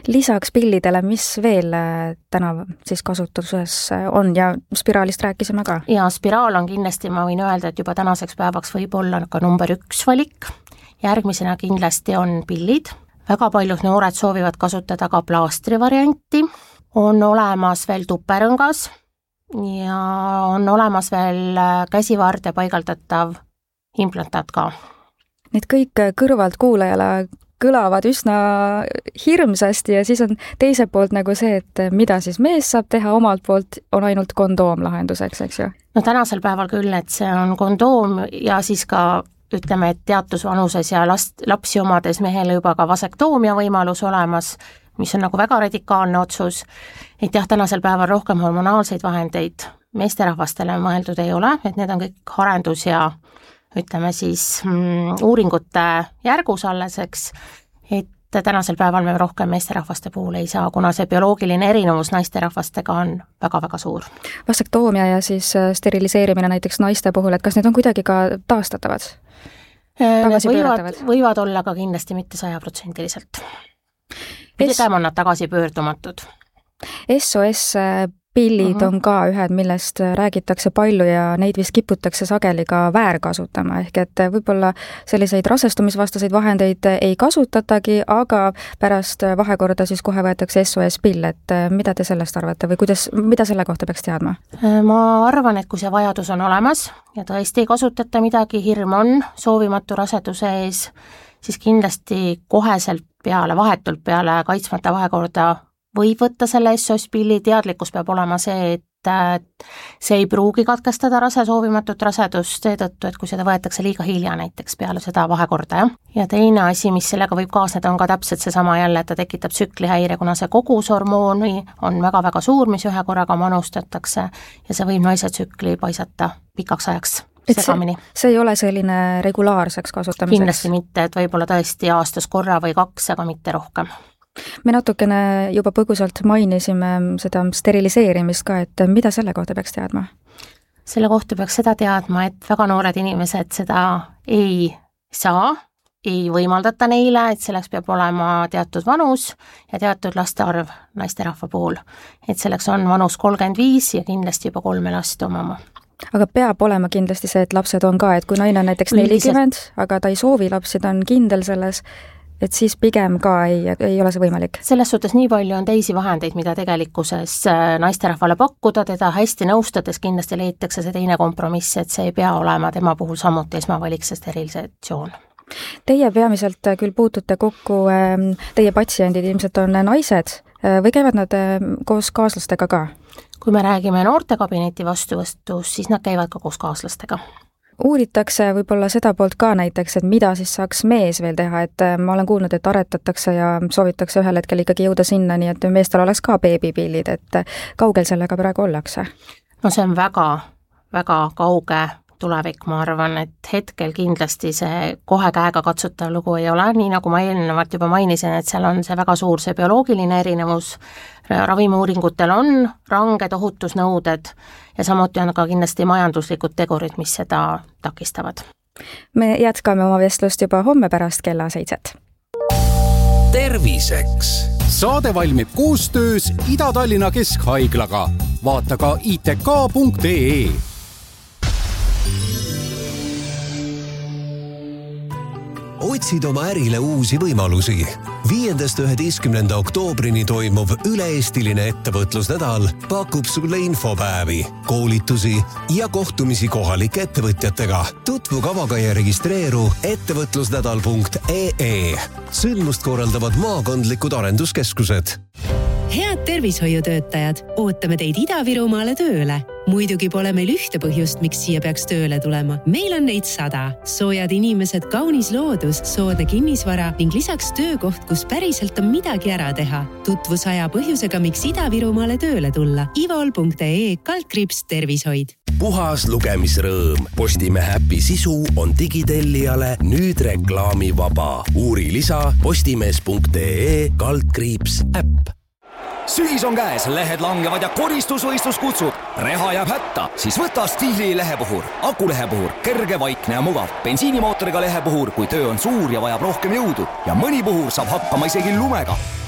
Lisaks pillidele, mis veel täna siis kasutuses on ja spiraalist rääkisime ka? Ja spiraal on kindlasti, ma võin öelda, et juba tänaseks päevaks võib olla ka number 1 valik. Järgmisena kindlasti on pillid. Väga paljud noored soovivad kasutada ka plaastri varianti. On olemas veel tuperõngas ja on olemas veel käsivaarde paigaldatav implantaat ka. Need kõik kõrvalt kuulajale kõlavad üsna hirmsasti ja siis on teiselt poolt nagu see, et mida siis mees saab teha, omalt poolt on ainult kondoom lahenduseks, eks ju? No tänasel päeval küll, et see on kondoom ja siis ka ütleme, et teatusvanuses ja lapsi omades mehele juba ka vasektoomia võimalus olemas, mis on nagu väga radikaalne otsus, et jah, tänasel päeval rohkem hormonaalseid vahendeid meesterahvastele mõeldud ei ole, et need on kõik arendus ja ütleme siis uuringute järgus alleseks, et tänasel päeval me rohkem meesterahvaste puhul ei saa, kuna see bioloogiline erinevus naisterahvastega on väga-väga suur. Vasektoomia ja siis steriliseerimine näiteks naiste puhul, et kas need on kuidagi ka taastatavad? Võivad olla ka kindlasti mitte 100%. Pigem on nad tagasipöördumatud. SOS pillid on ka ühed, millest räägitakse palju ja neid vist kiputakse sageli ka väärkasutama, ehk et võib-olla selliseid rasestumisvastaseid vahendeid ei kasutatagi, aga pärast vahekorda siis kohe võetakse SOS pill, et mida te sellest arvate või mida selle kohta peaks teadma? Ma arvan, et kui see vajadus on olemas ja tõesti ei kasutata midagi, hirm on soovimatu raseduse ees, siis kindlasti koheselt vahetult peale kaitsmata vahekorda võib võtta selle SOS-pilli, teadlikkus peab olema see, et see ei pruugi katkestada soovimatut rasedust seetõttu, et kui seda võetakse liiga hilja näiteks peale seda vahekorda. Ja teine asi, mis sellega võib kaasneda, on ka täpselt seesama jälle, et ta tekitab tsüklihäire, kuna see kogushormooni on väga-väga suur, mis ühe korraga manustatakse ja see võib naise tsükli paisata pikaks ajaks. See ei ole selline regulaarseks kasutamiseks? Kindlasti mitte, et võib-olla tõesti aastas korra või 2, aga mitte rohkem. Me natukene juba põgusalt mainisime seda steriliseerimist ka, et mida selle kohta peaks teadma? Selle kohta peaks seda teadma, et väga noored inimesed seda ei saa, ei võimaldata neile, et selleks peab olema teatud vanus ja teatud laste arv naisterahva puhul. Et selleks on vanus 35 ja kindlasti juba 3 last omama. Aga peab olema kindlasti see, et lapsed on ka, et kui naine on näiteks 40, aga ta ei soovi lapsi, ta on kindel selles, et siis pigem ka ei ole see võimalik. Selles suhtes nii palju on teisi vahendeid, mida tegelikkuses naisterahvale pakkuda, teda hästi nõustades kindlasti leitakse see teine kompromiss, et see ei pea olema tema puhul samuti esmavalik see sterilisatsioon. Teie peamiselt küll puutute kokku, teie patsiendid ilmselt on naised või käivad nad koos kaaslastega ka? Kui me räägime noortekabineti vastuvõstus, siis nad käivad ka koos kaaslastega. Uuritakse võib-olla seda poolt ka näiteks, et mida siis saaks mees veel teha, et ma olen kuulnud, et aretatakse ja soovitakse ühel hetkel ikkagi jõuda sinna, nii et meestel oleks ka beebipillid, et kaugel sellega praegu ollakse? No see on väga kauge tulevik, ma arvan, et hetkel kindlasti see kohe käega katsutav lugu ei ole, nii nagu ma eelnevalt juba mainisin, et seal on see väga suur see bioloogiline erinevus, ravimiuuringutel on ranged ohutusnõuded ja samuti on ka kindlasti majanduslikud tegurid, mis seda takistavad. Me jätkame oma vestlust juba homme pärast kella 7. Terviseks. Saade valmib koostöös Ida-Tallinna Keskhaiglaga. Vaata ka itk.ee. Otsid oma ärile uusi võimalusi. 5.–11. oktoobrini toimuv üle-eestiline ettevõtlusnädal pakub sulle infopäevi, koolitusi ja kohtumisi kohalike ettevõtjatega. Tutvu kavaga ja registreeru ettevõtlusnädal.ee. Sündmust korraldavad maakondlikud arenduskeskused. Head tervishoiutöötajad, ootame teid Ida-Virumaale tööle. Muidugi pole meil ühte põhjust, miks siia peaks tööle tulema. Meil on neid 100. Soojad inimesed, kaunis loodus, soodne kinnisvara ning lisaks töökoht, kus päriselt on midagi ära teha. Tutvu 100 põhjusega, miks Ida-Virumaale tööle tulla. ivol.ee/tervishoid. Puhas lugemisrõõm. Postimehe äpi sisu on digitellijale nüüd reklaamivaba. Uuri lisa postimees.ee/äpp. Sügis on käes, lehed langevad ja koristusvõistlus kutsub. Reha jääb hätta, siis võta Stiili lehepuhur. Akulehepuhur, kerge, vaikne ja mugav. Bensiinimootoriga lehepuhur, kui töö on suur ja vajab rohkem jõudu. Ja mõni puhur saab hakkama isegi lumega.